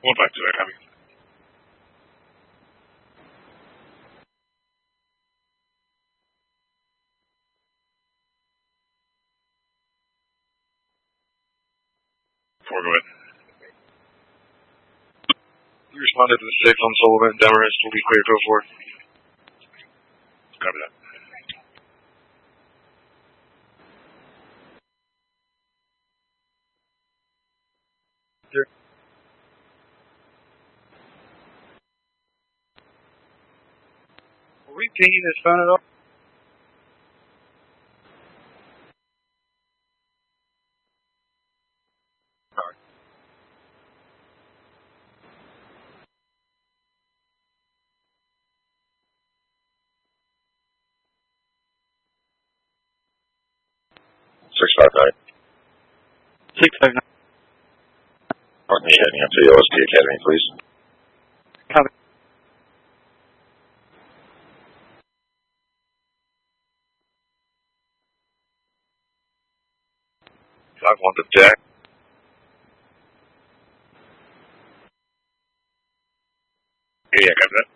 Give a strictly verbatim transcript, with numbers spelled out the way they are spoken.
One five two, I copy. Four, go ahead. We responded to the six on Sullivan. Demarest will be clear to four. Copy that. Sure. Are we pinging his phone at all? Six five nine. Six five nine. Pardon me, heading up to the O S T Academy, please. Copy. Five one to Jack. Yeah, yeah, copy that.